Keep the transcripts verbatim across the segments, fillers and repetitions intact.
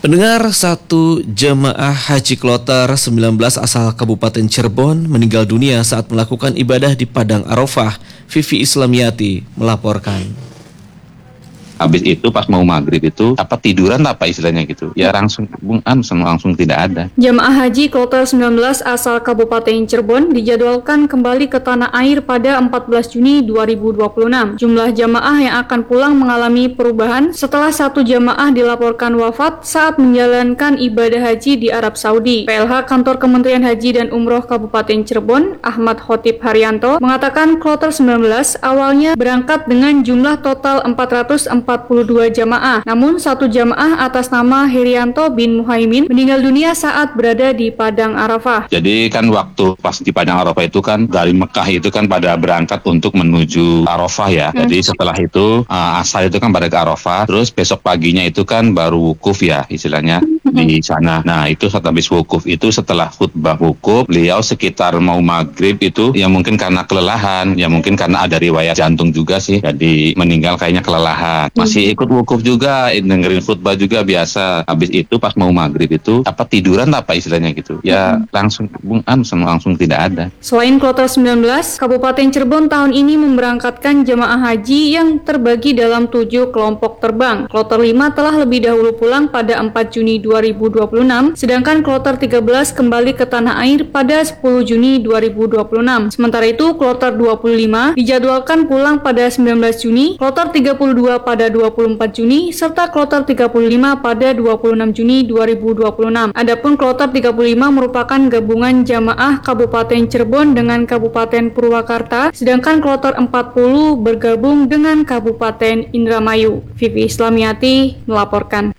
Pendengar, satu jemaah haji kloter sembilan belas asal Kabupaten Cirebon meninggal dunia saat melakukan ibadah di Padang Arafah. Vivi Islamiyati melaporkan. Habis itu pas mau maghrib itu apa tiduran apa istilahnya gitu ya langsung langsung langsung tidak ada. Jemaah haji kloter sembilan belas asal Kabupaten Cirebon dijadwalkan kembali ke tanah air pada empat belas Juni dua ribu dua puluh enam. Jumlah jemaah yang akan pulang mengalami perubahan setelah satu jemaah dilaporkan wafat saat menjalankan ibadah haji di Arab Saudi. P L H Kantor Kementerian Haji dan Umroh Kabupaten Cirebon, Ahmad Khotib Haryanto, mengatakan kloter sembilan belas awalnya berangkat dengan jumlah total empat ratus empat puluh dua jamaah. Namun satu jamaah atas nama Herianto bin Muhaimin meninggal dunia saat berada di Padang Arafah. Jadi kan waktu pas di Padang Arafah itu kan dari Mekah itu kan pada berangkat untuk menuju Arafah ya. Hmm. Jadi setelah itu uh, asal itu kan pada ke Arafah, terus besok paginya itu kan baru wukuf ya istilahnya hmm. di sana. Nah itu setelah habis wukuf itu setelah khutbah wukuf, beliau sekitar mau maghrib itu ya mungkin karena kelelahan, ya mungkin karena ada riwayat jantung juga sih, jadi meninggal kayaknya kelelahan. Masih ikut wukuf juga, dengerin khutbah juga biasa. Habis itu pas mau maghrib itu apa tiduran apa istilahnya gitu. Ya hmm. langsung langsung langsung tidak ada. Selain kloter sembilan belas, Kabupaten Cirebon tahun ini memberangkatkan jemaah haji yang terbagi dalam tujuh kelompok terbang. Kloter lima telah lebih dahulu pulang pada empat Juni dua ribu dua puluh enam, sedangkan kloter tiga belas kembali ke tanah air pada sepuluh Juni dua ribu dua puluh enam. Sementara itu, kloter dua puluh lima dijadwalkan pulang pada sembilan belas Juni, kloter tiga puluh dua pada dua puluh empat Juni, serta kloter tiga puluh lima pada dua puluh enam Juni dua ribu dua puluh enam. Adapun kloter tiga puluh lima merupakan gabungan jamaah Kabupaten Cirebon dengan Kabupaten Purwakarta, sedangkan kloter empat puluh bergabung dengan Kabupaten Indramayu. Vivi Islamiyati melaporkan.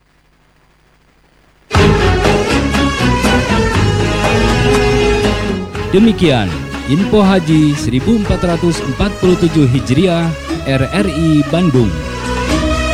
Demikian Info Haji seribu empat ratus empat puluh tujuh Hijriah R R I Bandung.